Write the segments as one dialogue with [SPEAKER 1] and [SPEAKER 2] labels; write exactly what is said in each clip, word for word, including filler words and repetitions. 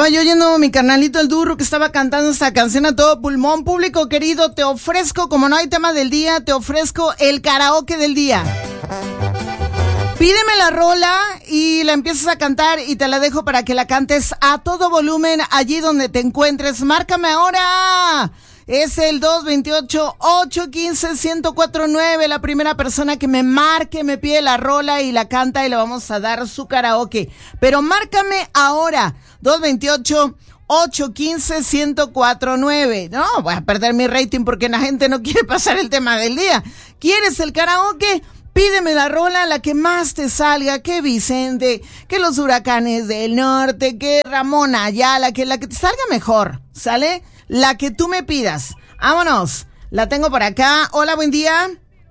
[SPEAKER 1] Estaba yo oyendo a mi carnalito el Durro que estaba cantando esta canción a todo pulmón. Público querido, te ofrezco, como no hay tema del día, te ofrezco el karaoke del día. Pídeme la rola y la empiezas a cantar y te la dejo para que la cantes a todo volumen allí donde te encuentres. Márcame ahora. Es el dos veintiocho, ocho quince, ciento cuatro nueve. La primera persona que me marque me pide la rola y la canta y le vamos a dar su karaoke. Pero márcame ahora. dos veintiocho, ocho quince, ciento cuatro nueve. No, voy a perder mi rating porque la gente no quiere pasar el tema del día. ¿Quieres el karaoke? Pídeme la rola, la que más te salga, que Vicente, que los Huracanes del Norte, que Ramón Ayala, que la que te salga mejor, ¿sale? La que tú me pidas. Vámonos. La tengo por acá. Hola, buen día.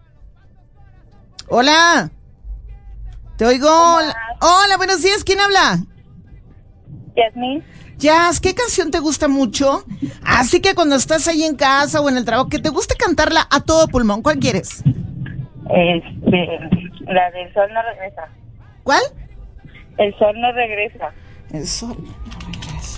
[SPEAKER 1] Hola. Te oigo. Hola, Hola buenos días. ¿Quién habla?
[SPEAKER 2] Yasmín.
[SPEAKER 1] Jazz, ¿qué canción te gusta mucho? Así que cuando estás ahí en casa o en el trabajo, que te guste cantarla a todo pulmón. ¿Cuál quieres?
[SPEAKER 2] Este, la del sol no regresa.
[SPEAKER 1] ¿Cuál?
[SPEAKER 2] El sol no regresa.
[SPEAKER 1] El sol no regresa.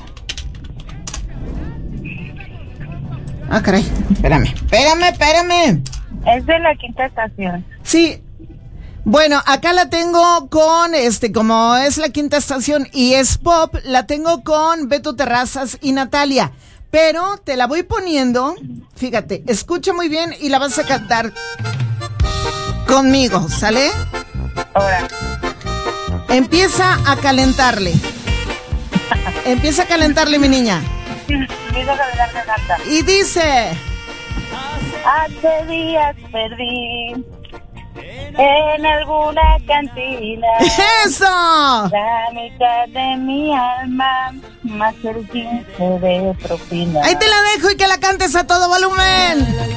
[SPEAKER 1] Ah, caray. Espérame, espérame, espérame.
[SPEAKER 2] Es de la quinta estación.
[SPEAKER 1] Sí. Bueno, acá la tengo con, este, como es la quinta estación y es pop, la tengo con Beto Terrazas y Natalia. Pero te la voy poniendo, fíjate, escucha muy bien y la vas a cantar conmigo, ¿sale?
[SPEAKER 2] Ahora.
[SPEAKER 1] Empieza a calentarle. Empieza a calentarle, mi niña.
[SPEAKER 2] Empieza a calentarle garganta.
[SPEAKER 1] Y dice...
[SPEAKER 2] Hace días perdí en alguna cantina
[SPEAKER 1] ¡eso!
[SPEAKER 2] la mitad de mi alma, más el quince de propina.
[SPEAKER 1] Ahí te la dejo y que la cantes a todo volumen.